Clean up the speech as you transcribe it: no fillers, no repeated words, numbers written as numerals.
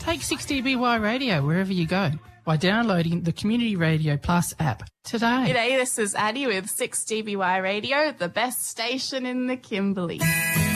Take 6DBY Radio wherever you go by downloading the Community Radio Plus app today. G'day, this is Addie with 6DBY Radio, the best station in the Kimberley.